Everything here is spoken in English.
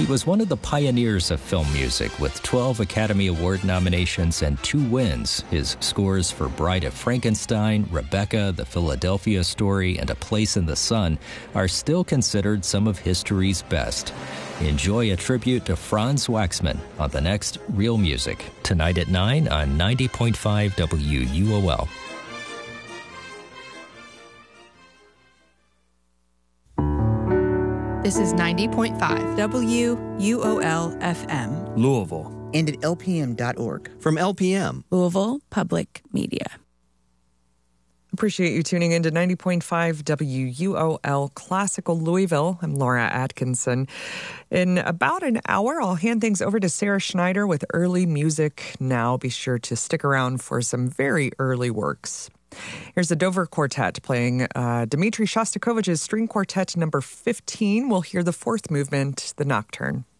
He was one of the pioneers of film music with 12 Academy Award nominations and 2 wins. His scores for Bride of Frankenstein, Rebecca, The Philadelphia Story, and A Place in the Sun are still considered some of history's best. Enjoy a tribute to Franz Waxman on the next Real Music, tonight at 9 on 90.5 WUOL. This is 90.5 WUOL-FM. Louisville. And at LPM.org. From LPM. Louisville Public Media. Appreciate you tuning in to 90.5 WUOL Classical Louisville. I'm Laura Atkinson. In about an hour, I'll hand things over to Sarah Schneider with Early Music Now. Be sure to stick around for some very early works. Here's the Dover Quartet playing Dmitri Shostakovich's String Quartet number 15. We'll hear the 4th movement, the Nocturne.